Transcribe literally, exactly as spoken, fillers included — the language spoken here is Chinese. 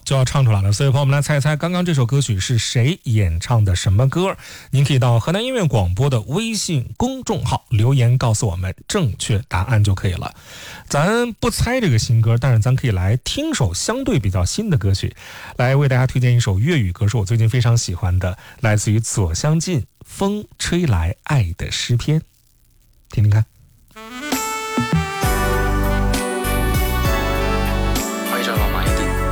就要唱出来了，所以朋友们来猜一猜，刚刚这首歌曲是谁演唱的什么歌？您可以到河南音乐广播的微信公众号留言告诉我们正确答案就可以了。咱不猜这个新歌，但是咱可以来听首相对比较新的歌曲，来为大家推荐一首粤语歌，是我最近非常喜欢的，来自于左相进《风吹来爱的诗篇》，听听看。